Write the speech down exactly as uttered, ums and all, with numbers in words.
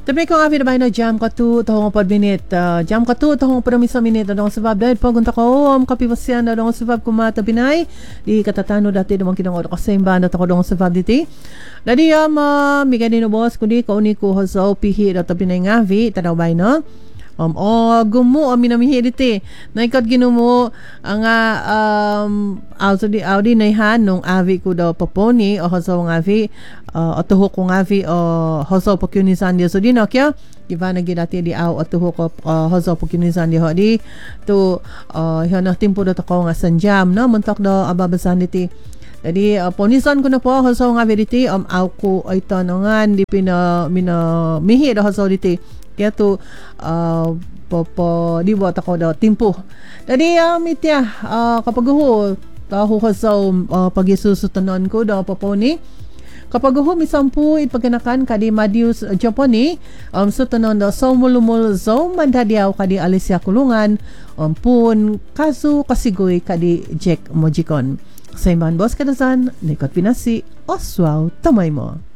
Tapi kung avi na ba na jam ka tu tahong pod minute uh, jam ka tu tahong pod misa minute dong sebab dahil pag unta ko om kapipasyan dong sebab kumata binay di katatano dati dong kinangod ko sa imba na tako dong sebab diti. Dadi am uh, migani no boss kundi ko ni ko hoso pihi dato binay ngavi tanaw bay no. Um, oh, gumo o minamihi diti. Naikot ginumo ang um, also di audi na ihan nung avi ko daw paponi o hoso ng avi uh, o tuho ko ng avi o hoso po kyunisan di so di no kya iba na gidati di aw o tuho ko uh, hoso po kyunisan di ho di to uh, yun na timpo daw ko nga sanjam no muntok daw ababasan diti. Jadi uh, ponisan ko na po hoso ng avi diti um, aw ko ay tanongan di pina mina mihi daw hoso diti kaya to uh, po di buat ako daw timpo. Jadi um, itya uh, kapag ho taho ko sa uh, pagisusutunan ko daw po ni kapag ho misampu it pagkanakan kadi Madius Japoni um, sutunan daw so mulumul so mandadiaw kadi Alicia Kulungan um, pun kasu kasigoy kadi Jack Mojikon. Sa iman boss kadasan Nikot Pinasi Oswald Tamay mo.